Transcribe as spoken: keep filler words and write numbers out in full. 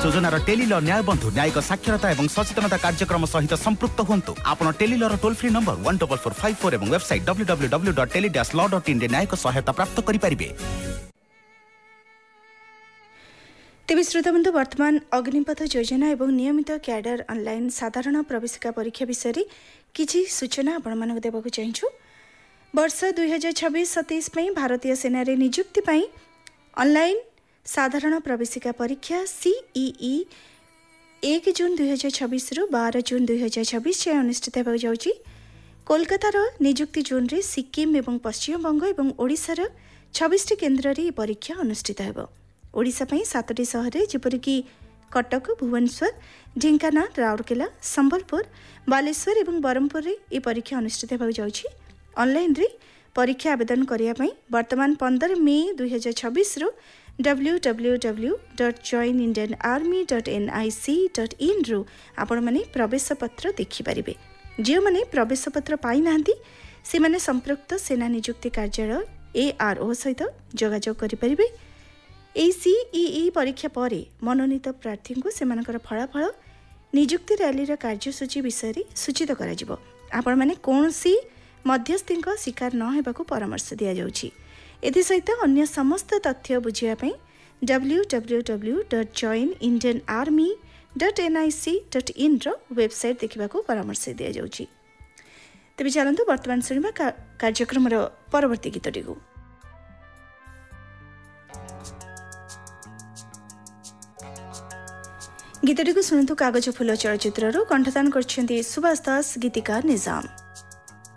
योजनार टेलीलॉ न्याय बंधु न्यायिक साक्षरता एवं सचेतनता कार्यक्रम सहित संपृक्त हुंतु। आपण टेलीलॉर toll free number one double four five four एवं website W W W dot tele dash law dot in रे न्यायिक सहायता प्राप्त करि परिबे। तेज श्रोताबंधु वर्तमान अग्निपथ योजना एवं नियमित कैडर ऑनलाइन साधारण प्रवेशिका परीक्षा विषय किछि सूचना आपण मानक देबाक चाहूँ। वर्ष दुई हजार छब्बीस सतैश भारतीय सेना रे नियुक्ति पाई ऑनलाइन साधारण प्रवेशिका परीक्षा सीईई एक जून दुई हजार छब्बीस रु बारह जून दुई हजार छब्बीस अनुष्ठित होगा जाउची। कोलकातार नियुक्ति जोन रे सिक्किम एवं पश्चिम बंग एवं ओडिशार छब्बीस टी केन्द्र रे परीक्षा अनुष्ठित होगा। ओडिशा पई सातटी सहर जेपरिक कटक भुवनेश्वर ढेंकानाल राउरकेला संबलपुर बालेश्वर एवं बरमपुर रे ए परीक्षा अनुष्ठित होगा जाउची। ऑनलाइन रे परीक्षा आवेदन करिया पई वर्तमान पंद्रह मई दुई हजार छब्बीस रु W W W dot join Indian army dot N I C dot in रु आपण माने प्रवेश पत्र देखि परिबे। जे माने प्रवेश पत्र पाई नांती से माने संपृक्त सेना नियुक्ति कार्यालय एआरओ सहित जोगाजोग करि परिबे। ए सीईई परीक्षा पर मनोनीत प्रार्थी को सेमानकर फलाफल नियुक्ति रैली कार्यसूची विषय में सूचित करा जिवो। आपण माने कोनसी मध्यस्थी शिकार न हेबाकू परामर्श दिया जाउछि। एथि सहित अन्य समस्त तथ्य बुझिया पई W W W dot join Indian army dot N I C dot in row website देखिबाकू परामर्श दिया जाउछि। तेबे चलंतु वर्तमान सुनिबा कार्यक्रम रो परवर्ती गीतटी को। गीतटी को सुनतु कागज फूल चलचित्रରୁ कंठदान करछन्ती सुभाष दास गीतिकार निजाम।